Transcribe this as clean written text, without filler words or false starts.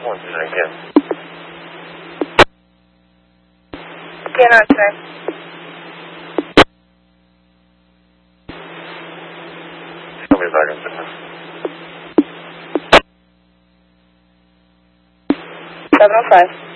One tonight again. Again on tonight. Tell me back on fitness. 705.